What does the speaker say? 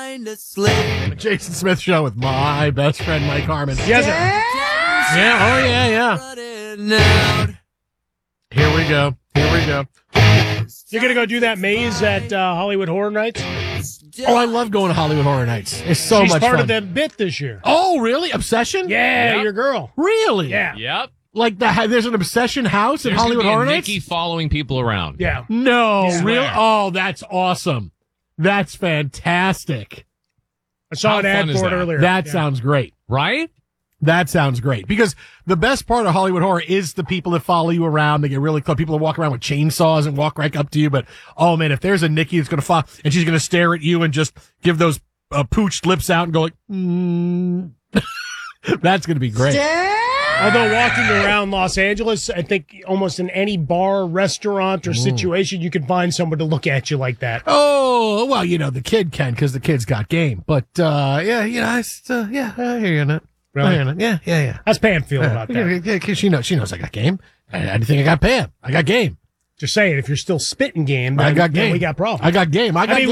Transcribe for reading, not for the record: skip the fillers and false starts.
The Jason Smith Show with my best friend, Mike Harmon. Yes, sir. Yeah, oh, yeah. Here we go. You're going to go do that maze at Hollywood Horror Nights? Oh, I love going to Hollywood Horror Nights. It's so She's much part fun. of that bit this year. Oh, really? Obsession? Yeah, Yep. your girl. Really? Yeah. Yep. Like there's an Obsession house at There's Hollywood gonna Horror be a Nights? Nikki following people around. Yeah. No, Yeah. really? Swear. Oh, that's awesome. That's fantastic. I saw How an ad fun is for it that? earlier. That Yeah. sounds great. Right? That sounds great. Because the best part of Hollywood Horror is the people that follow you around. They get really close. People that walk around with chainsaws and walk right up to you. But, oh, man, if there's a Nikki that's going to follow, and she's going to stare at you and just give those pooched lips out and go like, that's going to be great. Although walking around Los Angeles, I think almost in any bar, restaurant, or situation, you can find someone to look at you like that. Oh, well, the kid can because the kid's got game. But, yeah, I hear you on that. Really? I hear you on that. Yeah. How's Pam feel about that? Yeah, 'cause she knows I got game. I didn't think I got Pam. I got game. Just saying, if you're still spitting game, I then, got then game. we got problems. I got game. I got mean,